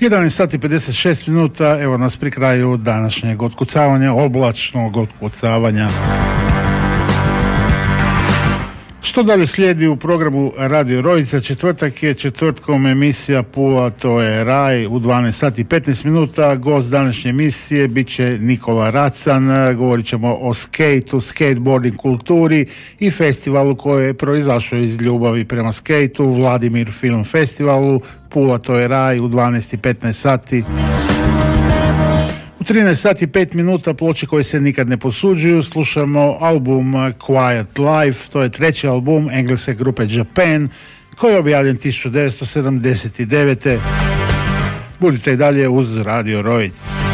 11 sati 56 minuta, evo nas pri kraju današnjeg otkucavanja, oblačnog otkucavanja. Što dalje slijedi u programu Radio Rojica? Četvrtak je četvrtkom emisija Pula, to je raj u 12 sati 15 minuta. Gost današnje emisije bit će Nikola Racan. Govorit ćemo o skateu, skateboarding kulturi i festivalu koji je proizašao iz ljubavi prema skateu, Vladimir Film Festivalu. Pula, to je raj u 12 i 15 sati. U 13 sati 5 minuta ploče koje se nikad ne posuđuju. Slušamo album Quiet Life, to je treći album engleske grupe Japan koji je objavljen 1979. Budite i dalje uz Radio Rojic.